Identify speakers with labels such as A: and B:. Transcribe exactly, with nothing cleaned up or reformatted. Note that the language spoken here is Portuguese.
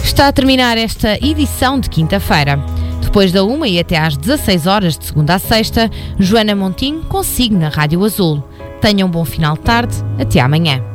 A: Está a terminar esta edição de quinta-feira. Depois da uma e até às dezasseis horas de segunda a sexta, Joana Montinho consigo na Rádio Azul. Tenham um bom final de tarde. Até amanhã.